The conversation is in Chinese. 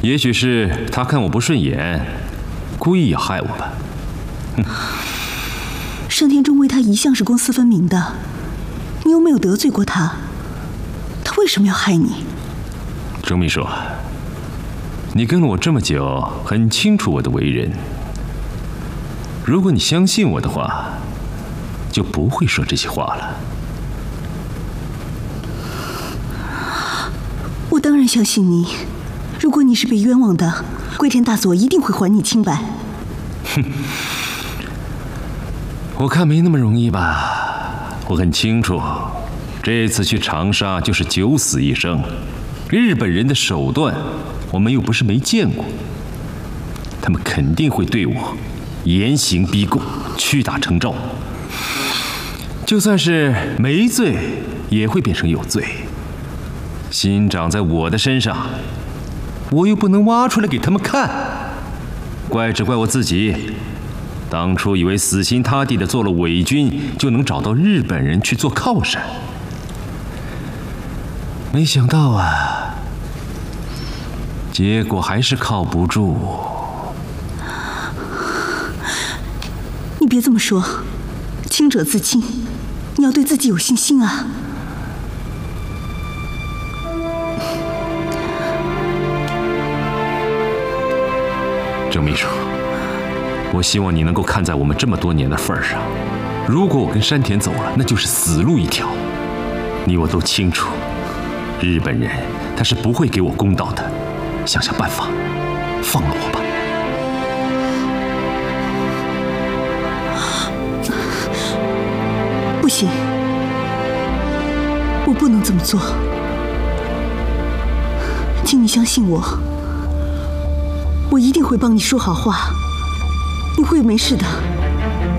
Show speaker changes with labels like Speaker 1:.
Speaker 1: 也许是他看我不顺眼，故意要害我吧。
Speaker 2: 盛天中为他一向是公私分明的，你又没有得罪过他，他为什么要害你？
Speaker 1: 钟秘书，你跟了我这么久，很清楚我的为人。如果你相信我的话，就不会说这些话了。
Speaker 2: 我当然相信你。如果你是被冤枉的，归田大佐一定会还你清白。
Speaker 1: 哼，我看没那么容易吧。我很清楚，这次去长沙就是九死一生。日本人的手段，我们又不是没见过。他们肯定会对我严刑逼供，屈打成招。就算是没罪，也会变成有罪。心长在我的身上，我又不能挖出来给他们看，只怪我自己。当初以为死心塌地的做了伪军，就能找到日本人去做靠山，没想到啊，结果还是靠不住。
Speaker 2: 你别这么说，清者自清，你要对自己有信心啊。
Speaker 1: 郑秘书，我希望你能够看在我们这么多年的份上，如果我跟山田走了，那就是死路一条。你我都清楚，日本人他是不会给我公道的。想想办法，放了我吧。
Speaker 2: 不行，我不能这么做。请你相信我，我一定会帮你说好话，你会没事的。